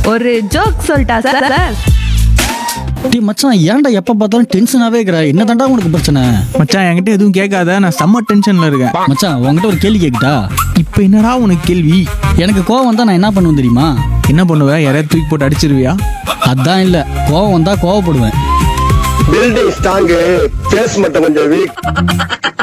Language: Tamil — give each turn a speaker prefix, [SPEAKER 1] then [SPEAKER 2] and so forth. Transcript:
[SPEAKER 1] ஒரு ஜோக் சொல்லிட்டா சார்?
[SPEAKER 2] டேய் மச்சான், ஏன்டா எப்ப பார்த்தாலும் டென்ஷனாவே இருக்கிற? என்ன தாண்டா உனக்கு பிரச்சனை?
[SPEAKER 3] மச்சான் என்கிட்ட எதுவும் கேட்காத, நான் செம்ம டென்ஷன்ல இருக்கேன்.
[SPEAKER 2] மச்சான் உன்கிட்ட ஒரு கேள்வி கேட்கட்டா?
[SPEAKER 3] இப்போ என்னடா உனக்கு கேள்வி?
[SPEAKER 2] எனக்கு கோவம் வந்தா நான் என்ன பண்ணுவேன் தெரியுமா?
[SPEAKER 3] என்ன பண்ணுவ? யாரையாவது தூக்கி போட்டு அடிச்சிருவியா?
[SPEAKER 2] அதான் இல்ல, கோவம் வந்தா கோவப்படுவேன்.
[SPEAKER 4] பில்டிங் ஸ்ட்ராங், பேஸ் மட்டும் கொஞ்சம் வீக்.